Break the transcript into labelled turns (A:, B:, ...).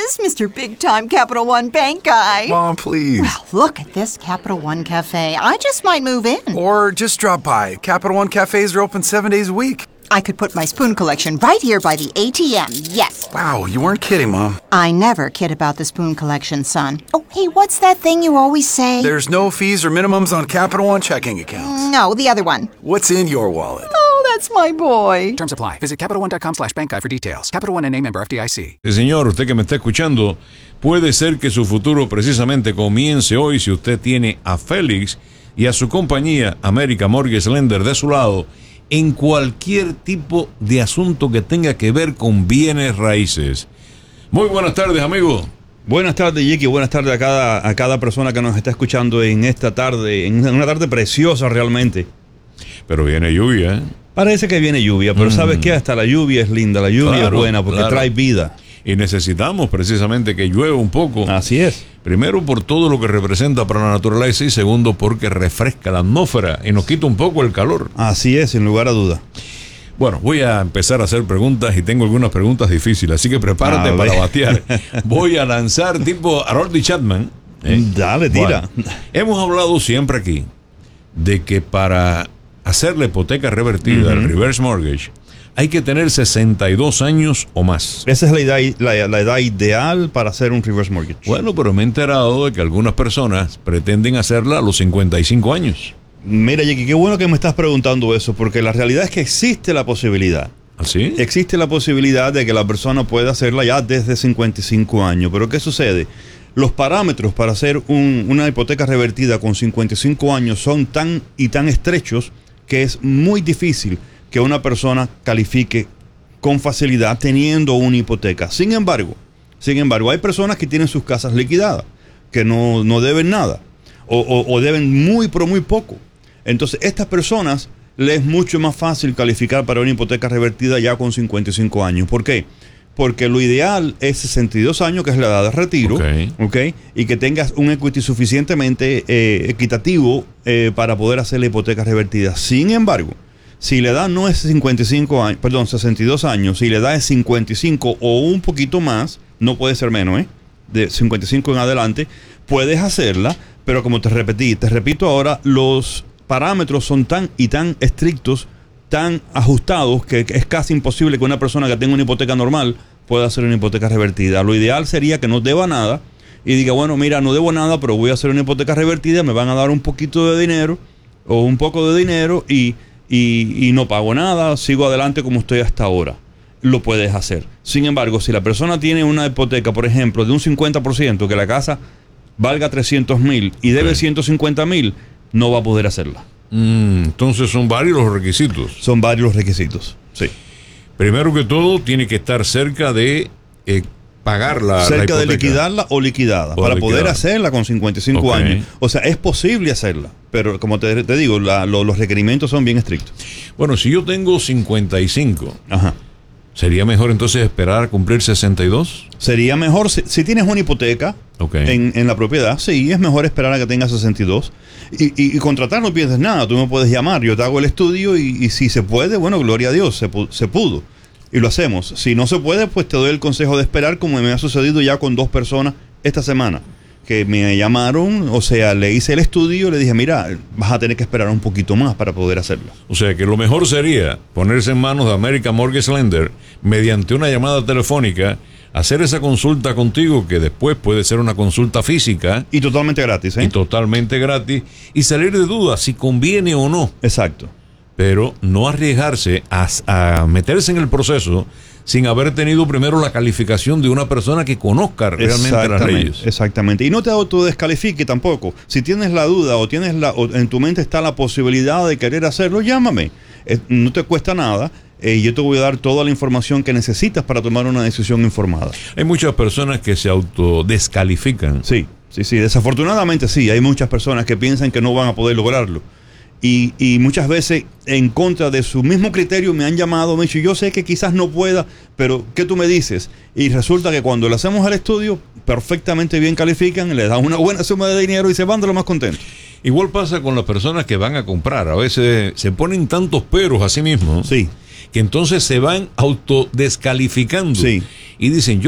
A: is Mr. Big Time Capital One Bank guy.
B: Mom, please.
A: Well, look at this Capital One Cafe. I just might move in.
B: Or just drop by. Capital One cafes are open 7 days a week.
A: I could put my spoon collection right here by the ATM, yes.
B: Wow, you weren't kidding, Mom.
A: I never kid about the spoon collection, son. Oh, hey, what's that thing you always say?
B: There's no fees or minimums on Capital One checking accounts.
A: No, the other one.
B: What's in your wallet?
A: Oh, that's my boy.
C: Terms apply. Visit CapitalOne.com/bankguide for details. Capital One and a member FDIC.
D: Sí, señor, usted que me está escuchando, puede ser que su futuro precisamente comience hoy si usted tiene a Félix y a su compañía American Mortgage Lender de su lado en cualquier tipo de asunto que tenga que ver con bienes raíces. Muy buenas tardes, amigo.
E: Buenas tardes, Jiki. Buenas tardes a cada persona que nos está escuchando en esta tarde, en una tarde preciosa realmente.
D: Pero viene lluvia, ¿eh?
E: Parece que viene lluvia, pero ¿sabes qué? Hasta la lluvia es linda, la lluvia es buena porque trae vida.
D: Y necesitamos precisamente que llueva un poco.
E: Así es.
D: Primero por todo lo que representa para la naturaleza y segundo porque refresca la atmósfera y nos quita un poco el calor.
E: Así es, sin lugar a duda.
D: Bueno, voy a empezar a hacer preguntas y tengo algunas preguntas difíciles, así que prepárate para batear. Voy a lanzar tipo Harold Chapman.
E: Dale, tira.
D: Bueno, hemos hablado siempre aquí de que para hacer la hipoteca revertida, el reverse mortgage, hay que tener 62 años o más.
E: Esa es la edad ideal para hacer un reverse mortgage.
D: Bueno, pero me he enterado de que algunas personas pretenden hacerla a los 55 años.
E: Mira, Jackie, qué bueno que me estás preguntando eso, porque la realidad es que existe la posibilidad.
D: ¿Así?
E: Existe la posibilidad de que la persona pueda hacerla ya desde 55 años. Pero ¿qué sucede? Los parámetros para hacer una hipoteca revertida con 55 años son tan estrechos que es muy difícil que una persona califique con facilidad teniendo una hipoteca. Sin embargo, hay personas que tienen sus casas liquidadas, que no deben nada, o deben muy, pero muy poco. Entonces, estas personas les es mucho más fácil calificar para una hipoteca revertida ya con 55 años. ¿Por qué? Porque lo ideal es 62 años, que es la edad de retiro, ¿okay? Y que tengas un equity suficientemente equitativo para poder hacer la hipoteca revertida. Sin embargo, si la edad no es 62 años, si la edad es 55 o un poquito más, no puede ser menos, de 55 en adelante, puedes hacerla, pero como te repito ahora, los parámetros son tan estrictos, tan ajustados, que es casi imposible que una persona que tenga una hipoteca normal pueda hacer una hipoteca revertida. Lo ideal sería que no deba nada y diga, bueno, mira, no debo nada, pero voy a hacer una hipoteca revertida, me van a dar un poquito de dinero o un poco de dinero y no pago nada, sigo adelante como estoy hasta ahora. Lo puedes hacer. Sin embargo, si la persona tiene una hipoteca, por ejemplo, de un 50%, que la casa valga 300,000 y debe 150,000, no va a poder hacerla.
D: Entonces son varios los requisitos.
E: Son varios los requisitos, sí.
D: Primero que todo, tiene que estar cerca de pagarla.
E: Cerca de liquidarla o liquidada, para poder hacerla con 55 años. O sea, es posible hacerla, pero como te digo, los requerimientos son bien estrictos.
D: Bueno, si yo tengo 55, ¿sería mejor entonces esperar a cumplir 62?
E: Sería mejor, si tienes una hipoteca en la propiedad, sí, es mejor esperar a que tengas 62. Y contratar no pienses nada, tú me puedes llamar, yo te hago el estudio y si se puede, bueno, gloria a Dios, se pudo. Y lo hacemos. Si no se puede, pues te doy el consejo de esperar, como me ha sucedido ya con 2 personas esta semana, que me llamaron, o sea, le hice el estudio y le dije, mira, vas a tener que esperar un poquito más para poder hacerlo.
D: O sea, que lo mejor sería ponerse en manos de American Mortgage Lender mediante una llamada telefónica, hacer esa consulta contigo, que después puede ser una consulta física.
E: Y totalmente gratis,
D: Y totalmente gratis, y salir de dudas si conviene o no.
E: Exacto.
D: Pero no arriesgarse a meterse en el proceso sin haber tenido primero la calificación de una persona que conozca realmente las leyes.
E: Exactamente. Y no te autodescalifique tampoco. Si tienes la duda o en tu mente está la posibilidad de querer hacerlo, llámame. No te cuesta nada. Yo te voy a dar toda la información que necesitas para tomar una decisión informada.
D: Hay muchas personas que se autodescalifican.
E: Sí. Desafortunadamente sí. Hay muchas personas que piensan que no van a poder lograrlo. Y muchas veces en contra de su mismo criterio me han llamado, me han dicho, yo sé que quizás no pueda, pero ¿qué tú me dices? Y resulta que cuando le hacemos el estudio, perfectamente bien califican, le dan una buena suma de dinero y se van de lo más contentos.
D: Igual pasa con las personas que van a comprar. A veces se ponen tantos peros a sí mismos, que entonces se van autodescalificando. Y dicen,